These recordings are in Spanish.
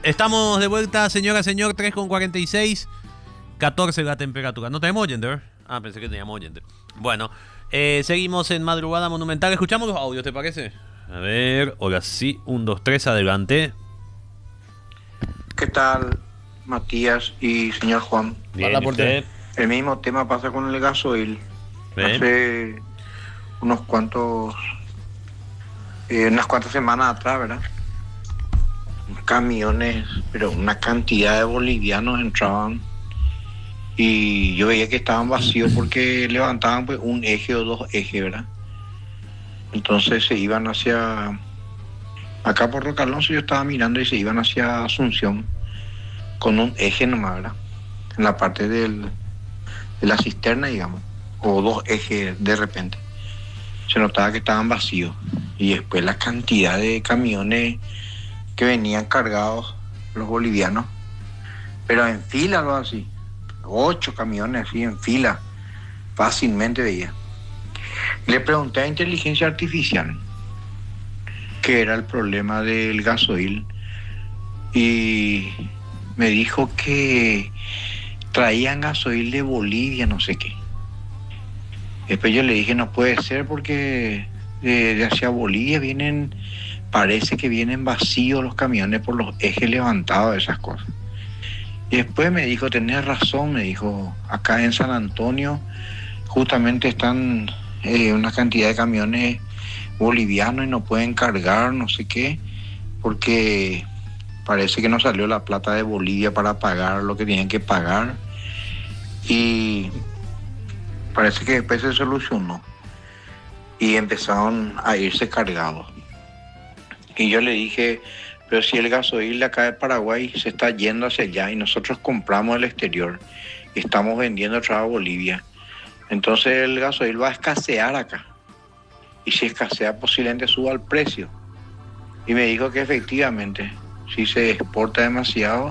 Estamos de vuelta, señora, señor, 3:46, 14 la temperatura. ¿No tenemos oyente? Ah, pensé que teníamos oyente. Bueno, seguimos en Madrugada Monumental. Escuchamos los audios, ¿te parece? A ver, ahora sí, 1, 2, 3, adelante. ¿Qué tal, Matías y señor Juan? Bien, usted. El mismo tema pasa con el gasoil. Hace unas cuantas semanas atrás, ¿verdad? Camiones, pero una cantidad de bolivianos entraban y yo veía que estaban vacíos porque levantaban pues un eje o dos ejes, ¿verdad? Entonces se iban hacia... Acá por Roca Alonso yo estaba mirando y se iban hacia Asunción con un eje nomás, ¿verdad? En la parte de la cisterna, digamos, o dos ejes de repente. Se notaba que estaban vacíos. Y después la cantidad de camiones que venían cargados, los bolivianos, pero en fila, algo así. 8 camiones así en fila, fácilmente veía. Le pregunté a Inteligencia Artificial qué era el problema del gasoil y me dijo que traían gasoil de Bolivia, no sé qué. Después yo le dije, no puede ser porque de hacia Bolivia parece que vienen vacíos los camiones por los ejes levantados, esas cosas. Y después me dijo, tenés razón, me dijo, acá en San Antonio justamente están una cantidad de camiones bolivianos y no pueden cargar, no sé qué, porque parece que no salió la plata de Bolivia para pagar lo que tenían que pagar. Y parece que después se solucionó y empezaron a irse cargados. Y yo le dije, pero si el gasoil de acá de Paraguay se está yendo hacia allá y nosotros compramos el exterior y estamos vendiendo a Bolivia, entonces el gasoil va a escasear acá. Y si escasea, posiblemente suba el precio. Y me dijo que efectivamente, si se exporta demasiado,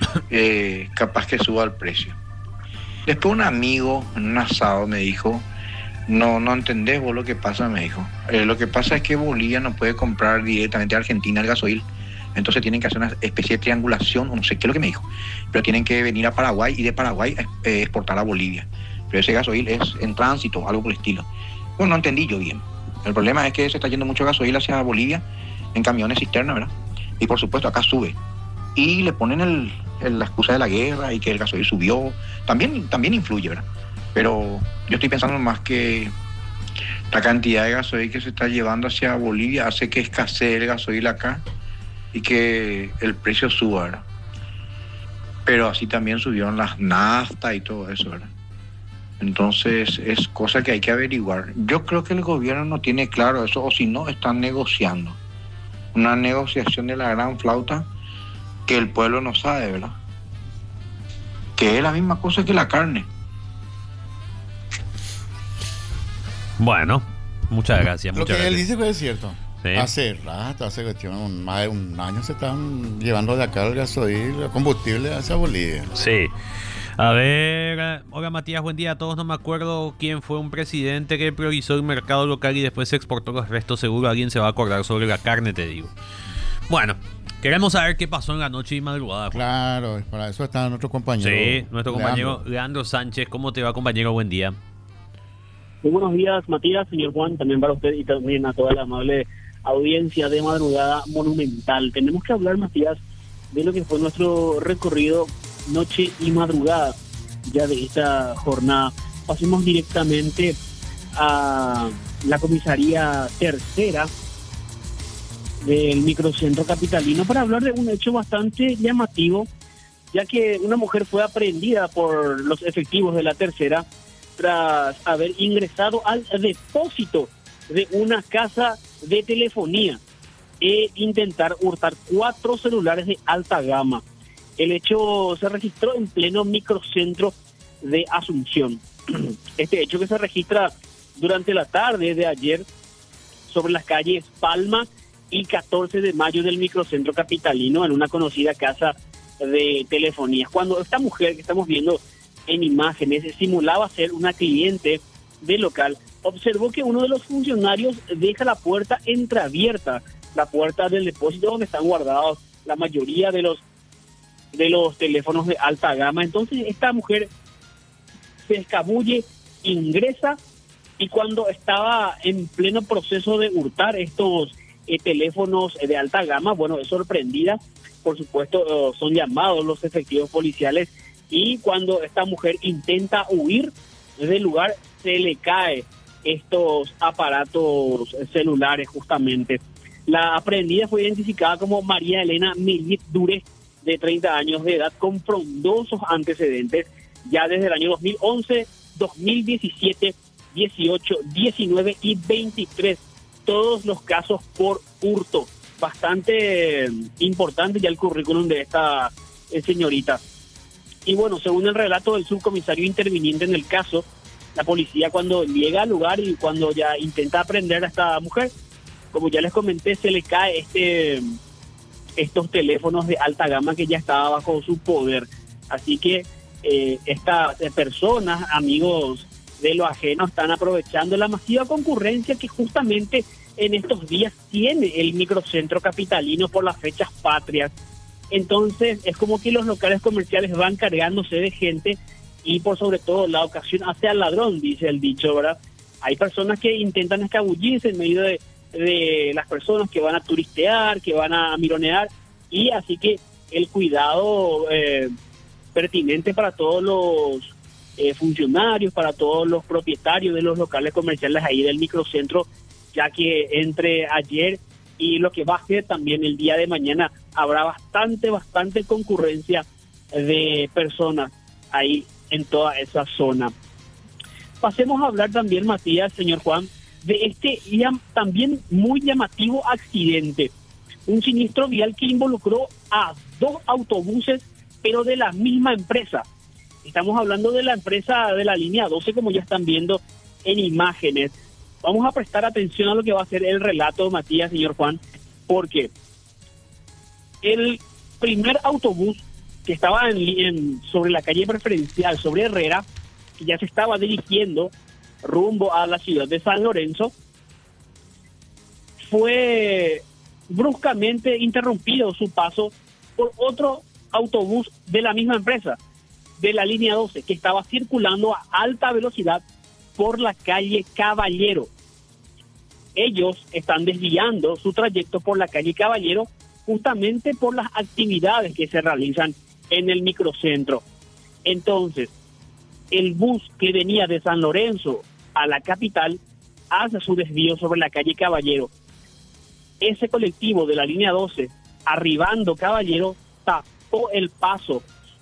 capaz que suba el precio. Después un amigo en un asado me dijo, no entendés vos lo que pasa, me dijo. Lo que pasa es que Bolivia no puede comprar directamente a Argentina el gasoil, entonces tienen que hacer una especie de triangulación, o no sé qué es lo que me dijo, pero tienen que venir a Paraguay y de Paraguay exportar a Bolivia. Pero ese gasoil es en tránsito, algo por el estilo. Bueno, no entendí yo bien. El problema es que se está yendo mucho gasoil hacia Bolivia en camiones cisterna, ¿verdad? Y por supuesto acá sube. Y le ponen la excusa de la guerra y que el gasoil subió. También influye, ¿verdad? Pero yo estoy pensando más que la cantidad de gasoil que se está llevando hacia Bolivia hace que escasee el gasoil acá y que el precio suba, ¿verdad? Pero así también subieron las naftas y todo eso, ¿verdad? Entonces es cosa que hay que averiguar. Yo creo que el gobierno no tiene claro eso, o si no, están negociando. Una negociación de la gran flauta que el pueblo no sabe, ¿verdad? Que es la misma cosa que la carne. Bueno, muchas gracias. Lo que gracias. él dice que es cierto. Sí. Hace rato, hace cuestión, más de un año se están llevando de acá el gasoil, el combustible hacia Bolivia. Sí. A ver, hola Matías, buen día a todos. No me acuerdo quién fue un presidente que priorizó el mercado local y después se exportó los restos. Seguro alguien se va a acordar sobre la carne, te digo. Bueno, queremos saber qué pasó en la noche y madrugada. Claro, para eso está nuestro compañero. Sí, nuestro compañero Leandro Sánchez. ¿Cómo te va, compañero? Buen día. Muy buenos días, Matías, señor Juan, también para usted y también a toda la amable audiencia de Madrugada Monumental. Tenemos que hablar, Matías, de lo que fue nuestro recorrido noche y madrugada ya de esta jornada. Pasemos directamente a la comisaría tercera del microcentro capitalino para hablar de un hecho bastante llamativo, ya que una mujer fue aprehendida por los efectivos de la tercera tras haber ingresado al depósito de una casa de telefonía e intentar hurtar 4 celulares de alta gama. El hecho se registró en pleno microcentro de Asunción. Este hecho que se registra durante la tarde de ayer sobre las calles Palma y 14 de mayo del microcentro capitalino en una conocida casa de telefonía. Cuando esta mujer que estamos viendo en imágenes simulaba ser una cliente del local, observó que uno de los funcionarios deja la puerta entreabierta, la puerta del depósito donde están guardados la mayoría de los de los teléfonos de alta gama. Entonces esta mujer se escabulle, ingresa, y cuando estaba en pleno proceso de hurtar estos teléfonos de alta gama, bueno, es sorprendida. Por supuesto, son llamados los efectivos policiales, y cuando esta mujer intenta huir del lugar, se le cae estos aparatos celulares justamente. La aprehendida fue identificada como María Elena Melit Dure, de 30 años de edad, con frondosos antecedentes ya desde el año 2011, 2017, 18, 19 y 23. Todos los casos por hurto. Bastante importante ya el currículum de esta señorita. Y bueno, según el relato del subcomisario interviniente en el caso, la policía, cuando llega al lugar y cuando ya intenta aprender a esta mujer, como ya les comenté, se le cae estos teléfonos de alta gama que ya estaba bajo su poder. Así que estas personas, amigos de lo ajeno, están aprovechando la masiva concurrencia que justamente en estos días tiene el microcentro capitalino por las fechas patrias. Entonces es como que los locales comerciales van cargándose de gente, y por sobre todo la ocasión hace al ladrón, dice el dicho, ¿verdad? Hay personas que intentan escabullirse en medio de las personas que van a turistear, que van a mironear, y así que el cuidado pertinente para todos los funcionarios, para todos los propietarios de los locales comerciales ahí del microcentro, ya que entre ayer y lo que va a ser también el día de mañana habrá bastante concurrencia de personas ahí en toda esa zona. Pasemos a hablar también, Matías, señor Juan, de este también muy llamativo accidente. Un siniestro vial que involucró a 2 autobuses, pero de la misma empresa. Estamos hablando de la empresa de la línea 12, como ya están viendo en imágenes. Vamos a prestar atención a lo que va a ser el relato, Matías, señor Juan, porque el primer autobús que estaba sobre la calle preferencial, sobre Herrera, que ya se estaba dirigiendo rumbo a la ciudad de San Lorenzo, fue bruscamente interrumpido su paso por otro autobús de la misma empresa, de la línea 12, que estaba circulando a alta velocidad por la calle Caballero. Ellos están desviando su trayecto por la calle Caballero justamente por las actividades que se realizan en el microcentro. Entonces, el bus que venía de San Lorenzo a la capital hace su desvío sobre la calle Caballero. Ese colectivo de la línea 12, arribando Caballero, tapó el paso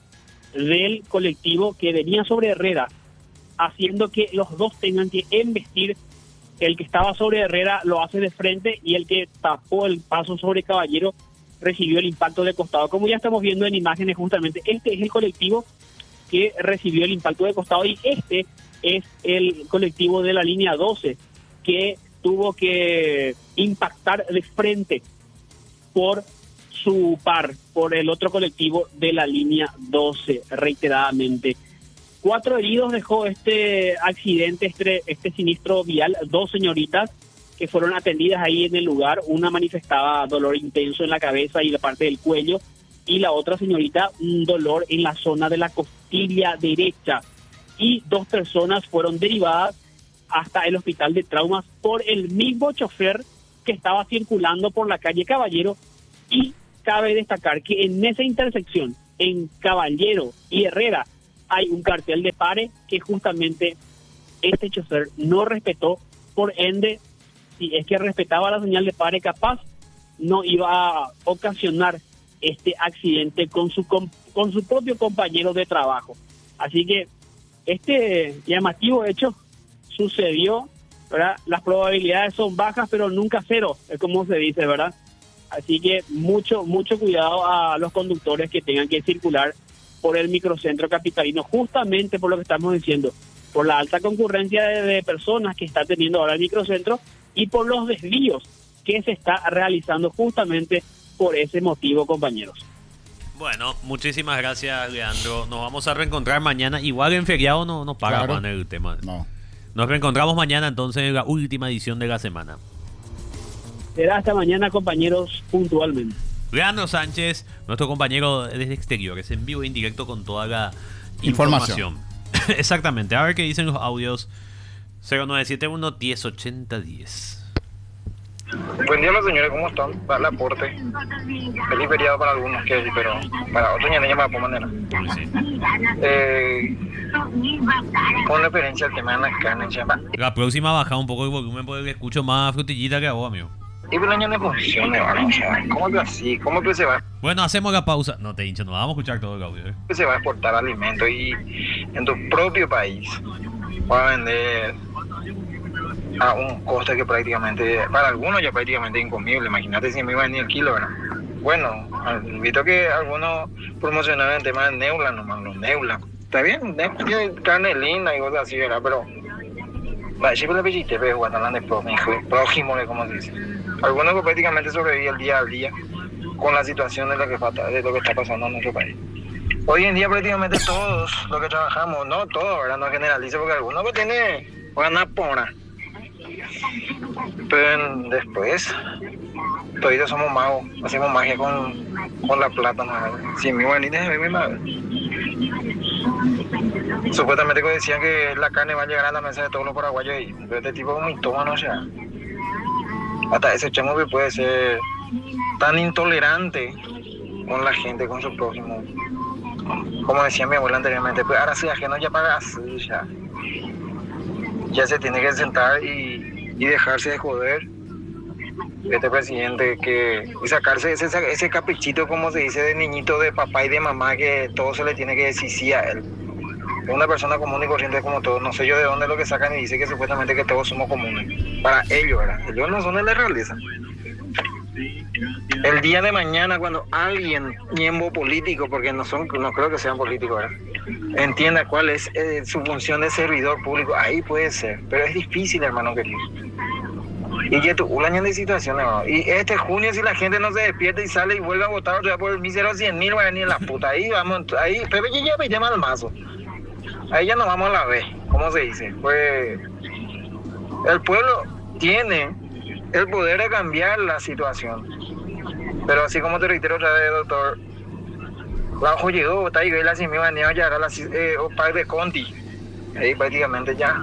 del colectivo que venía sobre Herrera, haciendo que los dos tengan que embestir. El que estaba sobre Herrera lo hace de frente, y el que tapó el paso sobre Caballero recibió el impacto de costado. Como ya estamos viendo en imágenes, justamente este es el colectivo que recibió el impacto de costado, y este es el colectivo de la línea 12 que tuvo que impactar de frente por su par, por el otro colectivo de la línea 12, reiteradamente. 4 heridos dejó este accidente, este siniestro vial. 2 señoritas que fueron atendidas ahí en el lugar. Una manifestaba dolor intenso en la cabeza y la parte del cuello, y la otra señorita un dolor en la zona de la costilla derecha. Y 2 personas fueron derivadas hasta el hospital de traumas por el mismo chofer que estaba circulando por la calle Caballero. Y cabe destacar que en esa intersección, en Caballero y Herrera, hay un cartel de pare que justamente este chofer no respetó. Por ende, si es que respetaba la señal de pare, capaz no iba a ocasionar este accidente con su propio compañero de trabajo. Así que este llamativo hecho sucedió, ¿verdad? Las probabilidades son bajas, pero nunca cero, es como se dice, ¿verdad? Así que mucho cuidado a los conductores que tengan que circular por el microcentro capitalino, justamente por lo que estamos diciendo, por la alta concurrencia de personas que está teniendo ahora el microcentro, y por los desvíos que se está realizando justamente por ese motivo, compañeros. Bueno, muchísimas gracias, Leandro. Nos vamos a reencontrar mañana. Igual en feriado no para, Claro. Juan, el tema. No. Nos reencontramos mañana entonces en la última edición de la semana. Será hasta mañana, compañeros, puntualmente. Leandro Sánchez, nuestro compañero desde exteriores, en vivo e indirecto con toda la información. Exactamente, a ver qué dicen los audios. 0971 1080 10. Buen día, los señores, ¿cómo están? Para el aporte. Feliz feriado para algunos, que sí, pero para otros ya no llama por manera. Sí. Con referencia al tema de las carnes, llama. La próxima baja un poco el volumen porque escucho más frutillita que a vos, amigo. Y el año no funciona, ¿vale? O sea, ¿cómo que así? ¿Cómo que se va? Bueno, hacemos la pausa. No te hincho, no vamos a escuchar todo el audio. Que se va a exportar alimentos y en tu propio país va a vender a un coste que prácticamente, para algunos ya prácticamente incomible. Imagínate si me iba a venir el kilo, ¿verdad? Bueno, visto que algunos promocionaban el tema de neula nomás, los neula. Está bien, tiene carne linda y cosas así, ¿verdad? Pero siempre le pediste, pero guatalán de prójimo, como se dice. Algunos que prácticamente sobreviven el día al día con la situación de lo que está pasando en nuestro país. Hoy en día prácticamente todos los que trabajamos, no todos, ¿verdad? No generalizo, porque algunos que tiene ganas pora. Pero después, toditos somos magos, hacemos magia con la plata, ¿no? Si mi buenita es mi madre. Supuestamente que decían que la carne va a llegar a la mesa de todos los paraguayos y este tipo es muy tómano, o sea. Hasta ese chamo que puede ser tan intolerante con la gente, con su prójimo. Como decía mi abuela anteriormente, pues ahora sí ajeno ya paga así, ya se tiene que sentar y dejarse de joder este presidente y sacarse ese caprichito, como se dice, de niñito de papá y de mamá, que todo se le tiene que decir sí a él. Una persona común y corriente como todos, no sé yo de dónde es lo que sacan y dice que supuestamente que todos somos comunes. Para ellos, ¿verdad? Ellos no son de la realeza. El día de mañana, cuando alguien, miembro político, porque no creo que sean políticos, ¿verdad?, entienda cuál es su función de servidor público, ahí puede ser, pero es difícil, hermano querido. Y que tu un año de situación, hermano. Y este junio, si la gente no se despierta y sale y vuelve a votar otra vez por el mísero 100.000, va a venir la puta. Ahí vamos, ahí, Pepe ya me llama al mazo. Ahí ya nos vamos a la vez, ¿cómo se dice? Pues el pueblo tiene el poder de cambiar la situación. Pero así como te reitero otra vez, doctor, la ojo llegó, está ahí, la si me iba a llegar a la par de Conti. Ahí prácticamente ya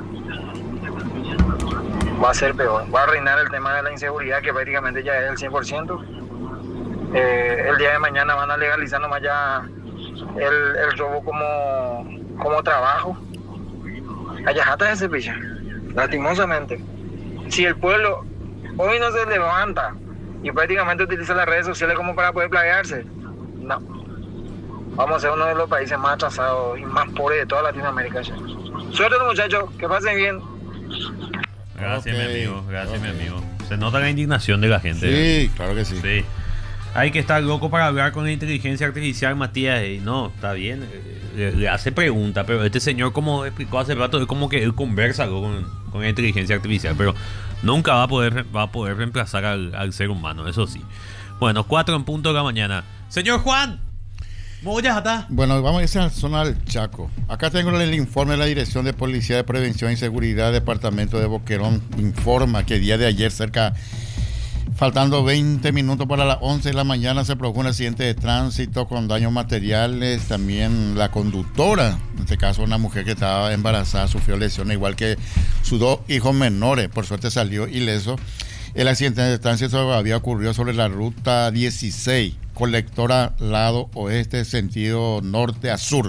va a ser peor. Va a reinar el tema de la inseguridad, que prácticamente ya es el 100%. El día de mañana van a legalizar nomás ya el robo como trabajo. Allá jata ese picha, lastimosamente. Si el pueblo hoy no se levanta y prácticamente utiliza las redes sociales como para poder plagiarse, no. Vamos a ser uno de los países más atrasados y más pobres de toda Latinoamérica. Suerte, muchachos, que pasen bien. Gracias, mi amigo, gracias, mi amigo. Se nota la indignación de la gente. Sí, claro que sí. Sí. Hay que estar loco para hablar con la inteligencia artificial, Matías. Y no, está bien. Le hace preguntas, pero este señor, como explicó hace rato, es como que él conversa con la inteligencia artificial, pero nunca va a poder reemplazar al ser humano, eso sí. Bueno, 4 en punto de la mañana. Señor Juan, bueno, vamos a esa zona del Chaco. Acá tengo el informe de la Dirección de Policía de Prevención y Seguridad, Departamento de Boquerón. Informa que el día de ayer, faltando 20 minutos para las 11 de la mañana, se produjo un accidente de tránsito con daños materiales. También la conductora, en este caso una mujer que estaba embarazada, sufrió lesiones, igual que sus 2 hijos menores. Por suerte salió ileso. El accidente de tránsito había ocurrido sobre la ruta 16, colectora lado oeste, sentido norte a sur.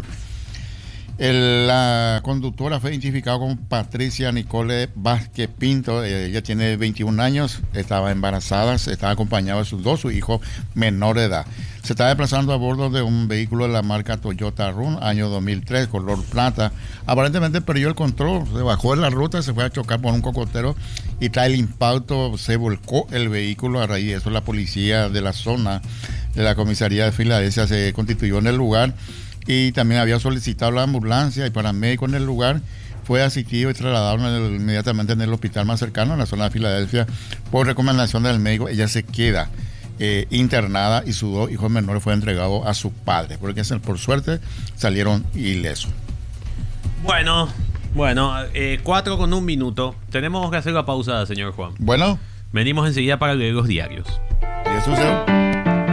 La conductora fue identificada como Patricia Nicole Vázquez Pinto. Ella tiene 21 años, estaba embarazada, estaba acompañada de sus hijos menores de edad. Se estaba desplazando a bordo de un vehículo de la marca Toyota Run, año 2003, color plata. Aparentemente perdió el control, se bajó de la ruta, se fue a chocar por un cocotero y tras el impacto se volcó el vehículo. A raíz de eso, la policía de la zona de la comisaría de Filadelfia se constituyó en el lugar y también había solicitado la ambulancia y paramédico en el lugar. Fue asistido y trasladado inmediatamente en el hospital más cercano, en la zona de Filadelfia, por recomendación del médico. Ella se queda internada y sus 2 hijos menores fueron entregados a sus padres, porque por suerte salieron ilesos. Bueno, 4 con 1 minuto. Tenemos que hacer la pausa, señor Juan. Bueno, venimos enseguida para leer los diarios. ¿Y eso, señor?